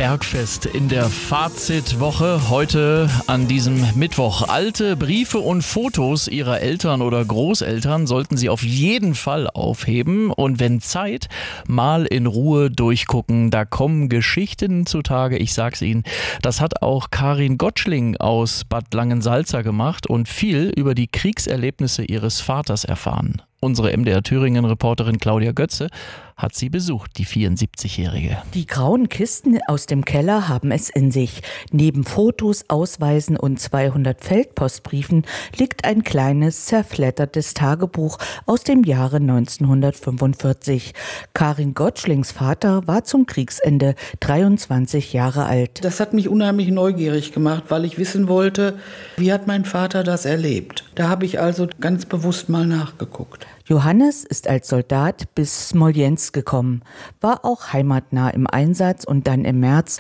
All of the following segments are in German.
Bergfest in der Fazitwoche heute an diesem Mittwoch. Alte Briefe und Fotos Ihrer Eltern oder Großeltern sollten Sie auf jeden Fall aufheben und wenn Zeit, mal in Ruhe durchgucken. Da kommen Geschichten zutage, ich sag's Ihnen. Das hat auch Karin Gottschling aus Bad Langensalza gemacht und viel über die Kriegserlebnisse ihres Vaters erfahren. Unsere MDR Thüringen-Reporterin Claudia Götze hat sie besucht, die 74-Jährige. Die grauen Kisten aus dem Keller haben es in sich. Neben Fotos, Ausweisen und 200 Feldpostbriefen liegt ein kleines, zerfleddertes Tagebuch aus dem Jahre 1945. Karin Gottschlings Vater war zum Kriegsende 23 Jahre alt. Das hat mich unheimlich neugierig gemacht, weil ich wissen wollte, wie hat mein Vater das erlebt. Da habe ich also ganz bewusst mal nachgeguckt. Johannes ist als Soldat bis Smolensk gekommen, war auch heimatnah im Einsatz und dann im März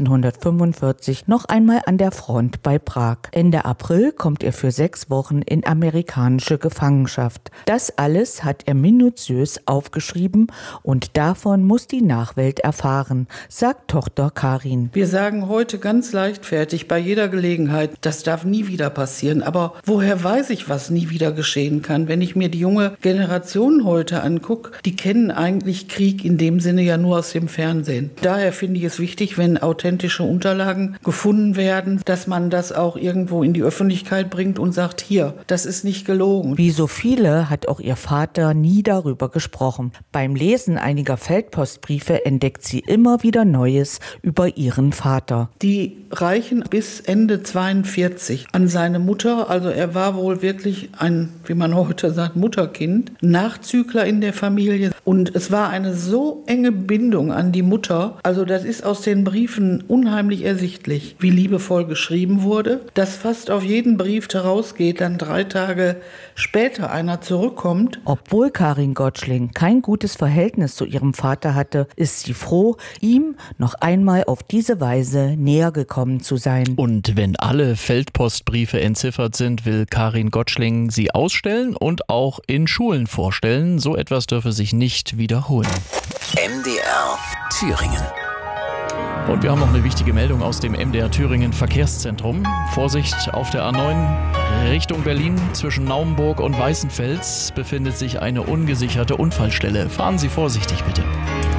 1945 noch einmal an der Front bei Prag. Ende April kommt er für 6 Wochen in amerikanische Gefangenschaft. Das alles hat er minutiös aufgeschrieben und davon muss die Nachwelt erfahren, sagt Tochter Karin. Wir sagen heute ganz leichtfertig bei jeder Gelegenheit, das darf nie wieder passieren. Aber woher weiß ich, was nie wieder geschehen kann, wenn ich mir die junge Generation heute angucke, die kennen eigentlich Krieg in dem Sinne ja nur aus dem Fernsehen. Daher finde ich es wichtig, wenn authentische Unterlagen gefunden werden, dass man das auch irgendwo in die Öffentlichkeit bringt und sagt, hier, das ist nicht gelogen. Wie so viele hat auch ihr Vater nie darüber gesprochen. Beim Lesen einiger Feldpostbriefe entdeckt sie immer wieder Neues über ihren Vater. Die reichen bis Ende 42 an seine Mutter. Also er war wohl wirklich ein, wie man heute sagt, Mutterkind. Nachzügler in der Familie. Und es war eine so enge Bindung an die Mutter. Also das ist aus den Briefen unheimlich ersichtlich, wie liebevoll geschrieben wurde. Dass fast auf jeden Brief herausgeht, dann 3 Tage später einer zurückkommt. Obwohl Karin Gottschling kein gutes Verhältnis zu ihrem Vater hatte, ist sie froh, ihm noch einmal auf diese Weise näher gekommen zu sein. Und wenn alle Feldpostbriefe entziffert sind, will Karin Gottschling sie ausstellen und auch in Schulen vorstellen. So etwas dürfe sich nicht wiederholen. MDR Thüringen. Und wir haben noch eine wichtige Meldung aus dem MDR Thüringen Verkehrszentrum. Vorsicht auf der A9 Richtung Berlin zwischen Naumburg und Weißenfels befindet sich eine ungesicherte Unfallstelle. Fahren Sie vorsichtig bitte.